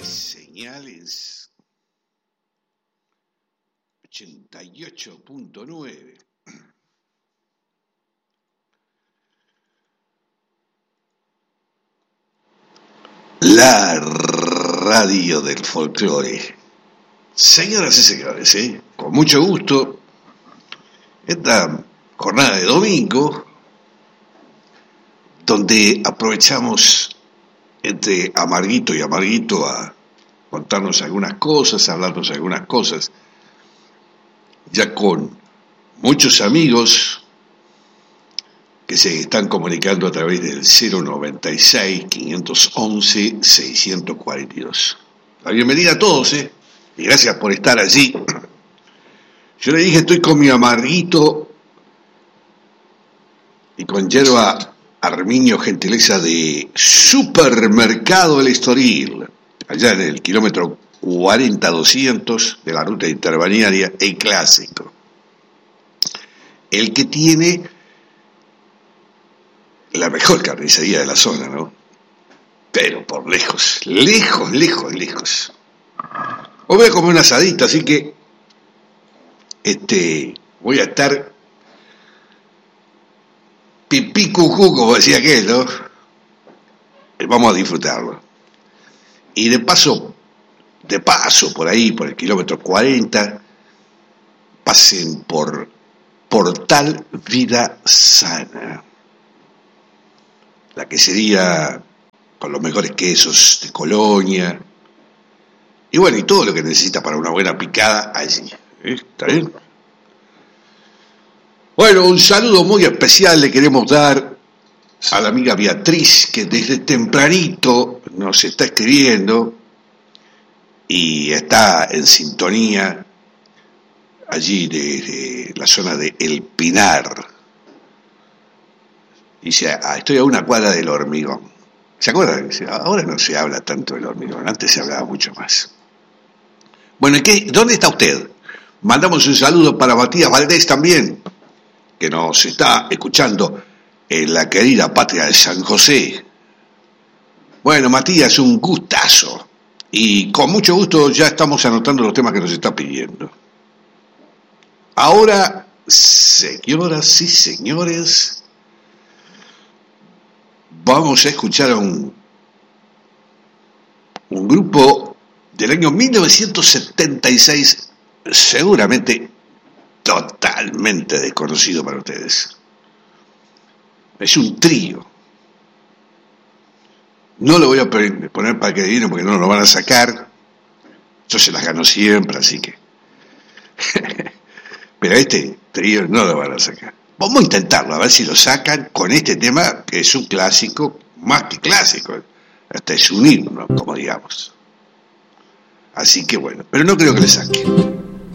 Señales 88.9. La radio del folclore. Señoras y señores, con mucho gusto, esta jornada de domingo, donde aprovechamos entre amarguito y amarguito a contarnos algunas cosas, hablarnos algunas cosas, ya con muchos amigos que se están comunicando a través del 096-511-642. La bienvenida a todos, y gracias por estar allí. Yo le dije, estoy con mi amarguito y con yerba Arminio, gentileza de Supermercado El Estoril, allá en el kilómetro 40-200 de la ruta interbalnearia, el clásico. El que tiene la mejor carnicería de la zona, ¿no? Pero por lejos, lejos. Hoy voy a comer una asadita, así que voy a estar pipí cucú, como decía aquel, ¿no? Vamos a disfrutarlo. Y de paso, por ahí, por el kilómetro 40, pasen por Portal Vida Sana, la quesería con los mejores quesos de Colonia, y bueno, y todo lo que necesita para una buena picada allí. ¿Está bien? Bueno, un saludo muy especial le queremos dar a la amiga Beatriz, que desde tempranito nos está escribiendo y está en sintonía allí de la zona de El Pinar. Dice, estoy a una cuadra del Hormigón. ¿Se acuerdan? Ahora no se habla tanto del Hormigón, antes se hablaba mucho más. Bueno, ¿dónde está usted? Mandamos un saludo para Matías Valdés también, que nos está escuchando en la querida patria de San José. Bueno, Matías, un gustazo. Y con mucho gusto ya estamos anotando los temas que nos está pidiendo. Ahora, señoras y señores, vamos a escuchar a un grupo del año 1976, seguramente totalmente desconocido para ustedes. Es un trío. No lo voy a poner para que adivinen porque no lo van a sacar. Yo se las gano siempre, así que... Pero este trío no lo van a sacar. Vamos a intentarlo, a ver si lo sacan con este tema, que es un clásico, más que clásico, hasta es un himno, como digamos. Así que bueno, pero no creo que le saquen.